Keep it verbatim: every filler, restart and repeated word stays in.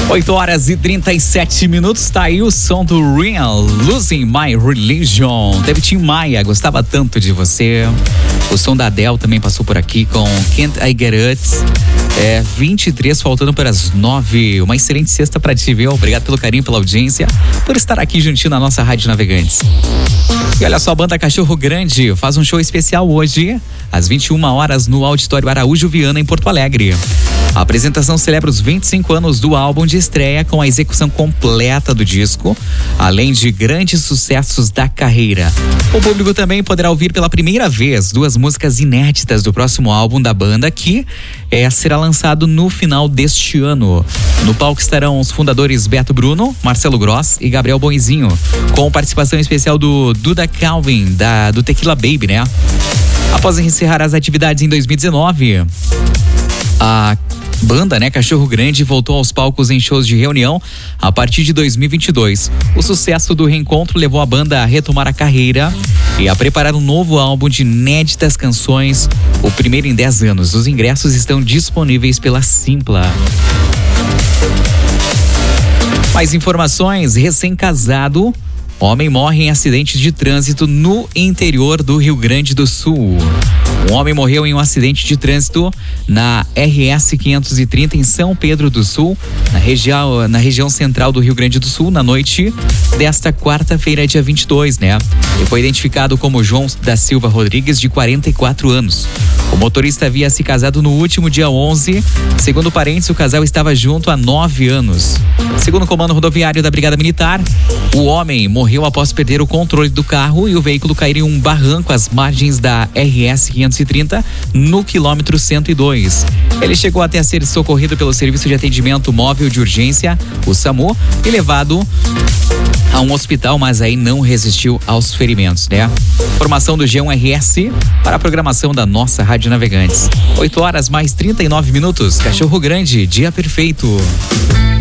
oito horas e trinta e sete minutos, tá aí o som do Real, Losing My Religion. Teve Tim Maia, Gostava Tanto de Você. O som da Adele também passou por aqui com Can't I Get It. É, vinte e três, faltando para as nove. Uma excelente sexta pra ti, viu? Obrigado pelo carinho, pela audiência, por estar aqui juntinho na nossa Rádio Navegantes. E olha só, a banda Cachorro Grande faz um show especial hoje, às vinte e uma horas, no Auditório Araújo Viana, em Porto Alegre. A apresentação celebra os vinte e cinco anos do álbum de estreia, com a execução completa do disco, além de grandes sucessos da carreira. O público também poderá ouvir pela primeira vez duas músicas inéditas do próximo álbum da banda, que é, será lançado no final deste ano. No palco estarão os fundadores Beto Bruno, Marcelo Gross e Gabriel Boizinho, com participação especial do Duda Calvin, da, do Tequila Baby, né? Após encerrar as atividades em dois mil e dezenove, a banda, né, Cachorro Grande, voltou aos palcos em shows de reunião a partir de dois mil e vinte e dois. O sucesso do reencontro levou a banda a retomar a carreira e a preparar um novo álbum de inéditas canções, o primeiro em dez anos. Os ingressos estão disponíveis pela Simpla. Mais informações: recém-casado, homem morre em acidente de trânsito no interior do Rio Grande do Sul. Um homem morreu em um acidente de trânsito na R S quinhentos e trinta em São Pedro do Sul, na região, na região central do Rio Grande do Sul, na noite desta quarta-feira, dia vinte e dois, né? Ele foi identificado como João da Silva Rodrigues, de quarenta e quatro anos. O motorista havia se casado no último dia onze. Segundo parentes, o casal estava junto há nove anos. Segundo o comando rodoviário da Brigada Militar, o homem morreu após perder o controle do carro e o veículo cair em um barranco às margens da R S quinhentos e trinta, no quilômetro cento e dois. Ele chegou até a ser socorrido pelo Serviço de Atendimento Móvel de Urgência, o SAMU, e levado a um hospital, mas aí não resistiu aos ferimentos, né? Formação do G um R S para a programação da nossa Rádio Navegantes. oito horas mais trinta e nove minutos. Cachorro Grande, dia perfeito.